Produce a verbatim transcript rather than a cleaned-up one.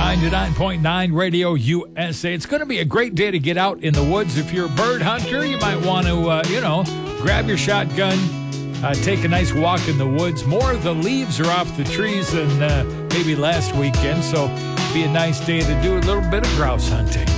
ninety-nine point nine Radio U S A. It's going to be a great day to get out in the woods. If you're a bird hunter, you might want to, uh, you know, grab your shotgun, uh, take a nice walk in the woods. More of the leaves are off the trees than uh, maybe last weekend, so it'd be a nice day to do a little bit of grouse hunting.